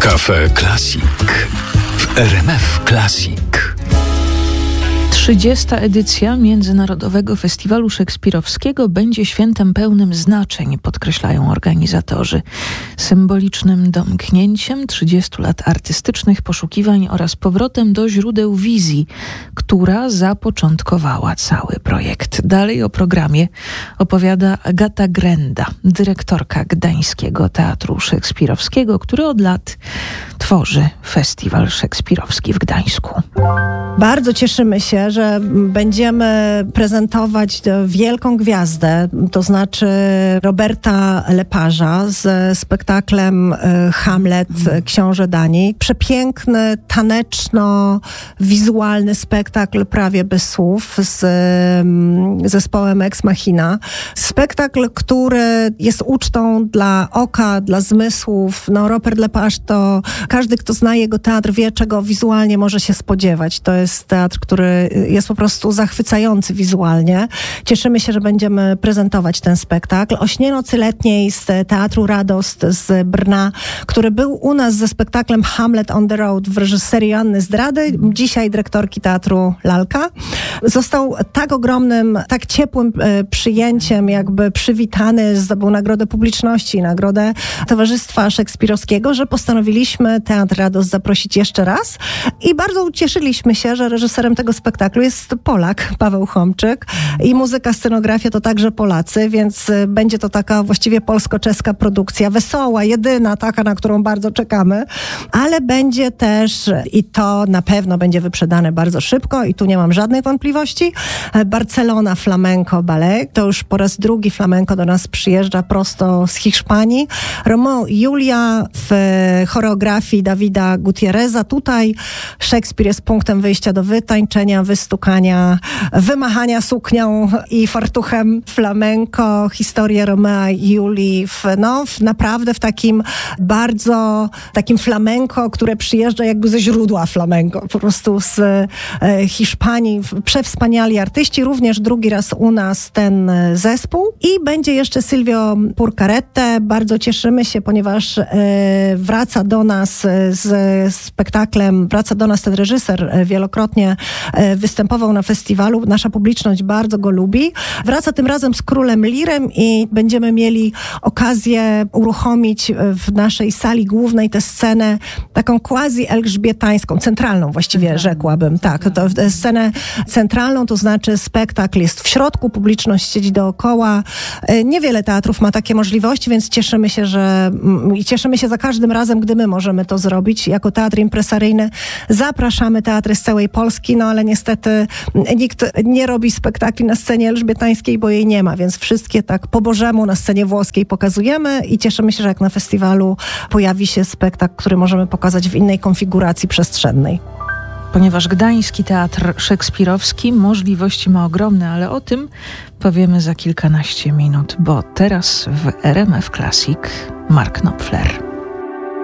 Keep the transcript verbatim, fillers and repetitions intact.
Cafe Classic w R M F Classic. trzydziesta edycja Międzynarodowego Festiwalu Szekspirowskiego będzie świętem pełnym znaczeń, podkreślają organizatorzy. Symbolicznym domknięciem trzydziestu lat artystycznych poszukiwań oraz powrotem do źródeł wizji, która zapoczątkowała cały projekt. Dalej o programie opowiada Agata Grenda, dyrektorka Gdańskiego Teatru Szekspirowskiego, który od lat tworzy Festiwal Szekspirowski w Gdańsku. Bardzo cieszymy się, że będziemy prezentować wielką gwiazdę, to znaczy Roberta Leparza z spektaklem Hamlet, Książę Danii. Przepiękny, taneczno-wizualny spektakl prawie bez słów z zespołem Ex Machina. Spektakl, który jest ucztą dla oka, dla zmysłów. No, Robert Lepage to każdy, kto zna jego teatr, wie, czego wizualnie może się spodziewać. To jest teatr, który jest po prostu zachwycający wizualnie. Cieszymy się, że będziemy prezentować ten spektakl. O Śnie nocy letniej z Teatru Radost z Brna, który był u nas ze spektaklem Hamlet on the Road w reżyserii Anny Zdrady, dzisiaj dyrektorki Teatru Lalka. Został tak ogromnym, tak ciepłym e, przyjęciem, jakby przywitany, zdobył nagrodę publiczności, nagrodę Towarzystwa Szekspirowskiego, że postanowiliśmy Teatr Radost zaprosić jeszcze raz i bardzo ucieszyliśmy się, że reżyserem tego spektaklu jest Polak, Paweł Chomczyk, i muzyka, scenografia to także Polacy, więc będzie to taka właściwie polsko-czeska produkcja, wesoła, jedyna, taka, na którą bardzo czekamy, ale będzie też, i to na pewno będzie wyprzedane bardzo szybko i tu nie mam żadnych wątpliwości, Barcelona Flamenco Ballet. To już po raz drugi flamenco do nas przyjeżdża prosto z Hiszpanii. Romeo i Julia w choreografii Dawida Gutierreza. Tutaj Szekspir jest punktem wyjścia do wytańczenia, wystukania, wymachania suknią i fartuchem. Flamenco, historię Romea i Julii w, no, w naprawdę w takim bardzo takim flamenco, które przyjeżdża jakby ze źródła flamenco, po prostu z e, Hiszpanii. Przewspaniali artyści, również drugi raz u nas ten zespół. I będzie jeszcze Silvio Purcarette. Bardzo cieszymy się, ponieważ e, wraca do nas z spektaklem, wraca do nas ten reżyser, wielokrotnie występował na festiwalu. Nasza publiczność bardzo go lubi. Wraca tym razem z Królem Lirem i będziemy mieli okazję uruchomić w naszej sali głównej tę scenę taką quasi-elżbietańską, centralną właściwie mhm. rzekłabym. Tak, to scenę centralną, to znaczy spektakl jest w środku, publiczność siedzi dookoła. Niewiele teatrów ma takie możliwości, więc cieszymy się, że i cieszymy się za każdym razem, gdy my możemy to zrobić. Jako teatr impresaryjny zapraszamy teatry z całej Polski, no ale niestety nikt nie robi spektakli na scenie elżbietańskiej, bo jej nie ma, więc wszystkie tak po bożemu na scenie włoskiej pokazujemy i cieszymy się, że jak na festiwalu pojawi się spektakl, który możemy pokazać w innej konfiguracji przestrzennej. Ponieważ Gdański Teatr Szekspirowski możliwości ma ogromne, ale o tym powiemy za kilkanaście minut, bo teraz w R M F Classic Mark Knopfler.